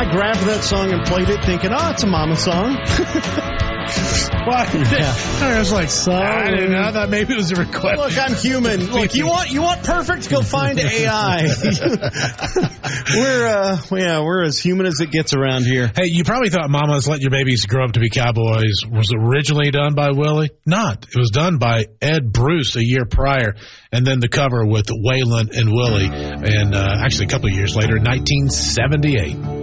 I grabbed that song and played it thinking, oh, it's a mama song. Why? Yeah. I was like, I didn't know. I thought maybe it was a request. Look, I'm human. Look, you want perfect? Go find AI. We're as human as it gets around here. Hey, you probably thought Mama's Let Your Babies Grow Up to Be Cowboys was originally done by Willie. Not. It was done by Ed Bruce a year prior, and then the cover with Waylon and Willie, and actually a couple of years later, 1978.